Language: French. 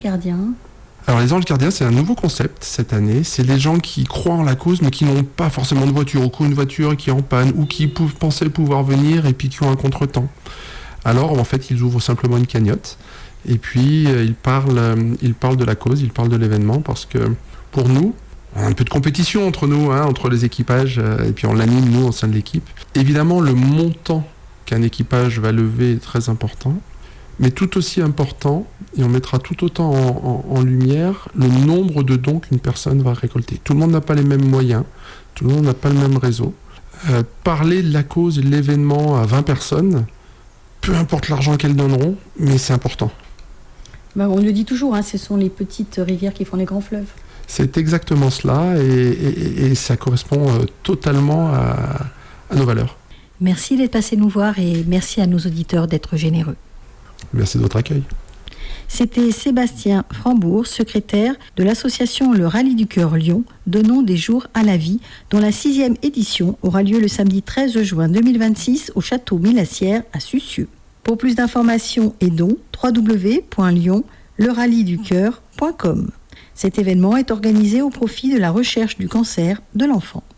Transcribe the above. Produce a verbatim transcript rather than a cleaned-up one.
Gardiens. Alors les anges gardiens, c'est un nouveau concept cette année. C'est les gens qui croient en la cause mais qui n'ont pas forcément de voiture, ou qui ont une voiture qui est en panne, ou qui pou- pensaient pouvoir venir et puis qui ont un contretemps. Alors en fait, ils ouvrent simplement une cagnotte et puis euh, ils parlent, euh, ils parlent de la cause, ils parlent de l'événement, parce que pour nous, on a un peu de compétition entre nous, hein, entre les équipages, euh, et puis on l'anime nous au sein de l'équipe. Évidemment, le montant qu'un équipage va lever est très important. Mais tout aussi important, et on mettra tout autant en, en, en lumière, le nombre de dons qu'une personne va récolter. Tout le monde n'a pas les mêmes moyens, tout le monde n'a pas le même réseau. Euh, parler de la cause et de l'événement à vingt personnes, peu importe l'argent qu'elles donneront, mais c'est important. Ben, on le dit toujours, hein, ce sont les petites rivières qui font les grands fleuves. C'est exactement cela, et, et, et ça correspond euh, totalement à, à nos valeurs. Merci d'être passé nous voir et merci à nos auditeurs d'être généreux. Merci de votre accueil. C'était Sébastien Frambourg, secrétaire de l'association Le Rallye du Cœur Lyon, Donnons des jours à la vie, dont la sixième édition aura lieu le samedi treize juin deux mille vingt-six au château Millassière à Sucieux. Pour plus d'informations et dons, w w w point lyon le rallye du cœur point com. Cet événement est organisé au profit de la recherche du cancer de l'enfant.